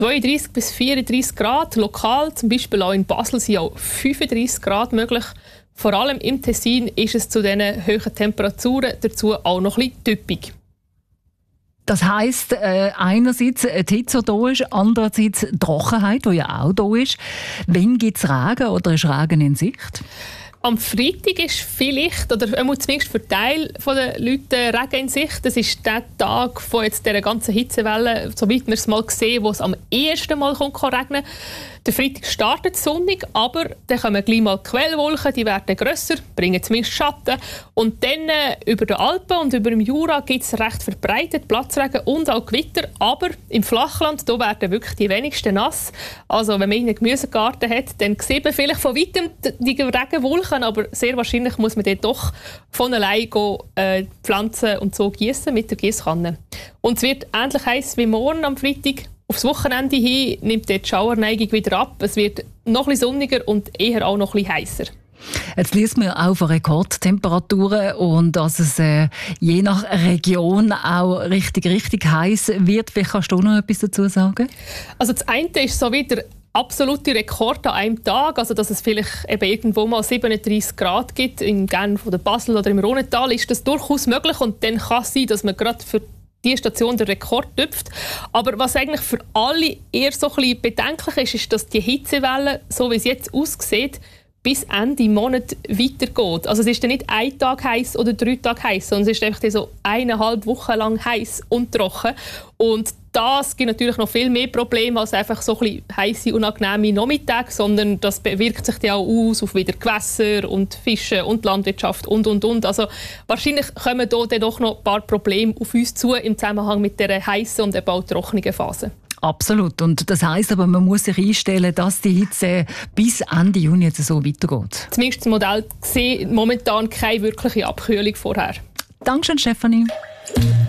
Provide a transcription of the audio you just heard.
32 bis 34 Grad. Lokal, zum Beispiel auch in Basel, sind auch 35 Grad möglich. Vor allem im Tessin ist es zu diesen hohen Temperaturen dazu auch noch ein bisschen typisch. Das heisst, einerseits die Hitze, die da ist, andererseits die Trockenheit, die ja auch da ist. Wann gibt es Regen oder ist Regen in Sicht? Am Freitag ist vielleicht, oder zumindest für Teil der Leute, Regen in Sicht. Das ist der Tag von jetzt dieser ganzen Hitzewelle, soweit wir es mal sehen, wo es am ersten Mal regnen. Der Freitag startet sonnig, aber dann kommen gleich mal Quellwolken, die werden grösser, bringen zumindest Schatten. Und dann über den Alpen und über dem Jura gibt es recht verbreitet Platzregen und auch Gewitter. Aber im Flachland da werden wirklich die wenigsten nass. Also wenn man einen Gemüsegarten hat, dann sieht man vielleicht von weitem die Regenwolken, aber sehr wahrscheinlich muss man dort doch von allein Pflanzen und so gießen mit der Gießkanne. Und es wird ähnlich heiß wie morgen am Freitag. Aufs Wochenende hin nimmt die Schauerneigung wieder ab. Es wird noch ein bisschen sonniger und eher auch noch ein bisschen heißer. Jetzt liest man auch von Rekordtemperaturen und dass es je nach Region auch richtig heiß wird. Vielleicht kannst du noch etwas dazu sagen? Also das eine ist so wieder absolute Rekord an einem Tag, also dass es vielleicht eben irgendwo mal 37 Grad gibt, in Genf oder Basel oder im Rhônetal, ist das durchaus möglich und dann kann es sein, dass man gerade für die Station der Rekord tüpft. Aber was eigentlich für alle eher so ein bisschen bedenklich ist, ist, dass die Hitzewelle, so wie es jetzt aussieht, bis Ende Monat weitergeht. Also es ist dann nicht ein Tag heiß oder 3 Tage heiß, sondern es ist einfach so 1,5 Wochen lang heiß und trocken. Und das gibt natürlich noch viel mehr Probleme als einfach so ein bisschen heisse, unangenehme Nachmittage, sondern das wirkt sich dann auch aus auf wieder Gewässer und Fische und Landwirtschaft und. Also wahrscheinlich kommen da dann doch noch ein paar Probleme auf uns zu im Zusammenhang mit dieser heißen und eben auch trockenen Phase. Absolut. Und das heisst aber, man muss sich einstellen, dass die Hitze bis Ende Juni jetzt so weitergeht. Zumindest das Modell sieht momentan keine wirkliche Abkühlung vorher. Dankeschön, Stefanie.